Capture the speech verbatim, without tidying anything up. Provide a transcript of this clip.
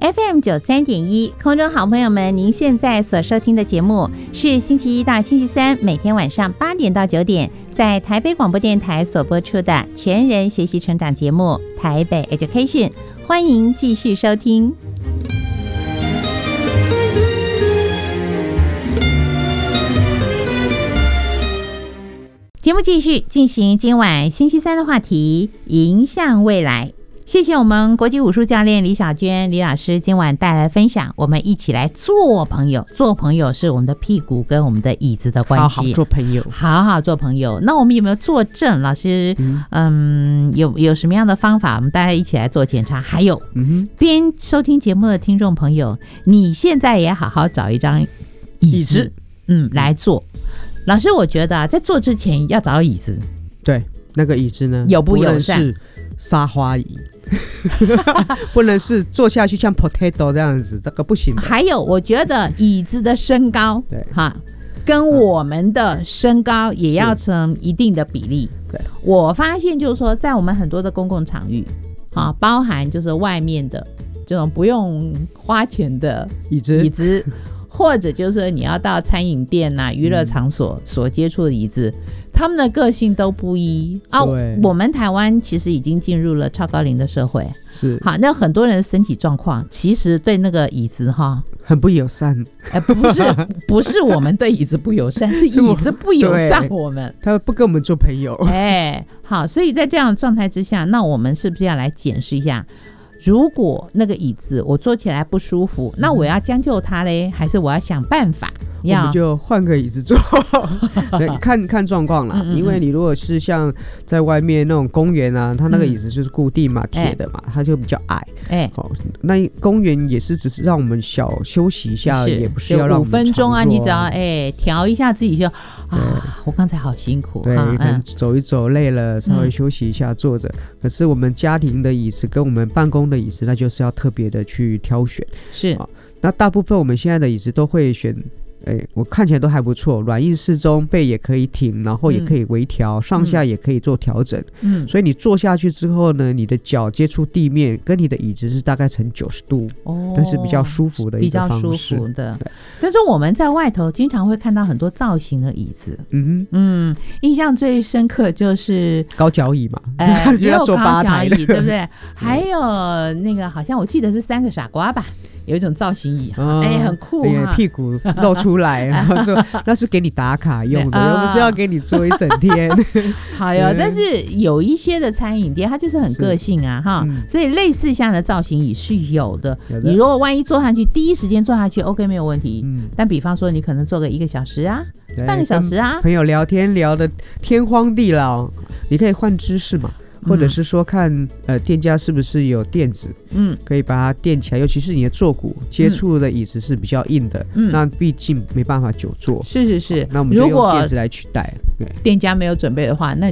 F M 九三点一，空中好朋友们，您现在所收听的节目是星期一到星期三每天晚上八点到九点，在台北广播电台所播出的全人学习成长节目《台北 Education》，欢迎继续收听。节目继续进行今晚星期三的话题，迎向未来。谢谢我们国际武术教练李小娟李老师今晚带来分享，我们一起来做朋友。做朋友是我们的屁股跟我们的椅子的关系， 好好做朋友， 好好做朋友。那我们有没有做正？老师，嗯，嗯有有什么样的方法？我们大家一起来做检查。还有，嗯，边收听节目的听众朋友，你现在也好好找一张椅子，嗯，来坐。老师，我觉得啊，在坐之前要找到椅子。 对，那个椅子呢， 有不友善？ 不能是沙发椅，不能是坐下去像 potato 这样子，这个不行的。 还有，我觉得椅子的身高，对哈，跟我们的身高也要成一定的比例。对，我发现就是说，在我们很多的公共场域，啊，包含就是外面的这种不用花钱的椅子， 椅子。或者就是你要到餐饮店啊、娱乐场所所接触的椅子，嗯、他们的个性都不一啊。我们台湾其实已经进入了超高龄的社会， 是好，那很多人的身体状况其实对那个椅子哈很不友善。 哎，不是不是我们对椅子不友善，是椅子不友善我们， 他不跟我们做朋友。 哎，好，所以在这样的状态之下，那我们是不是要来检视一下？如果那个椅子我坐起来不舒服，那我要将就它嘞，还是我要想办法？ 我们就换个椅子坐，看看状况啦。嗯嗯嗯，因为你如果是像在外面那种公园啊，它那个椅子就是固定嘛，铁、嗯、的嘛，它就比较矮。哎、哦，那公园也是只是让我们小休息一下，也不是要让我们五分钟啊，你只要哎调一下自己就啊，我刚才好辛苦。 对，可能走一走累了，稍微休息一下坐着、嗯。可是我们家庭的椅子跟我们办公的椅子，那就是要特别的去挑选。是、哦，那大部分我们现在的椅子都会选。哎，我看起来都还不错，软硬适中，背也可以挺，然后也可以微调、嗯，上下也可以做调整。嗯，所以你坐下去之后呢，你的脚接触地面，跟你的椅子是大概成九十度，哦，但是比较舒服的一个方式， 比较舒服的。但是我们在外头经常会看到很多造型的椅子，嗯嗯，印象最深刻就是高脚椅嘛， 哎，也有高脚椅，对不对？还有那个好像我记得是三个傻瓜吧。有一种造型椅，哎、哦欸，很酷哈， 屁股露出来，然后说那是给你打卡用的，又不是要给你坐一整天。 好哟，但是有一些的餐饮店，它就是很个性啊，哈、嗯，所以类似像的造型椅是有的。有的你如果万一坐上去，第一时间坐下去 ，OK 没有问题。嗯，但比方说你可能坐个一个小时啊，半个小时啊， 朋友聊天聊得天荒地老，你可以换姿势嘛。或者是说看呃店家是不是有垫子，嗯，可以把它垫起来，尤其是你的坐骨接触的椅子是比较硬的，嗯，那毕竟没办法久坐， 是是是， 那我们就用垫子来取代。对， 店家没有准备的话，那